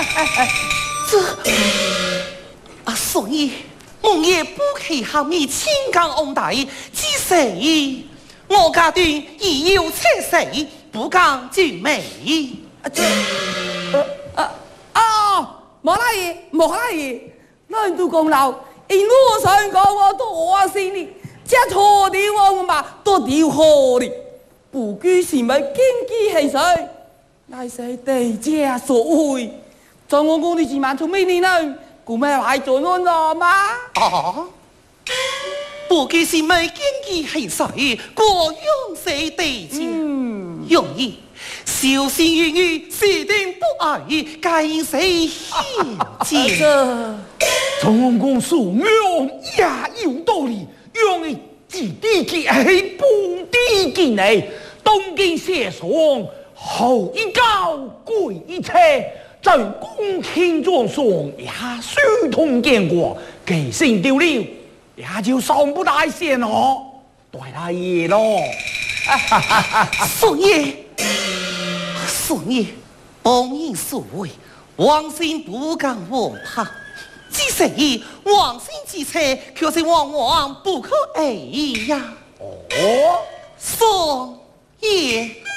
所以我也不可和你青刚翁大只谁？我家的已有彩谁，不敢俊美。 莫拉伊，咱都功劳，一路上讲我多心里，这错的我嘛都丢好哩，不拘是咪经济系水，乃是地家所为，在我的自慢从咩呢？故咩来做安怎吗？ 不拘是咪经济系水，过用谁地家？容易。小心言语，死定不爱，该谁先见？ 从公素用也有道理，用的自己去系本地见内，东京写上后一高贵一车，在宫廷中上也疏通见过，给心丢了，也就上不大线哦，对他爷咯。 所以，本应所谓，王心不敢妄怕。只是王心之策，却是往往不可为呀。 哦， 所以。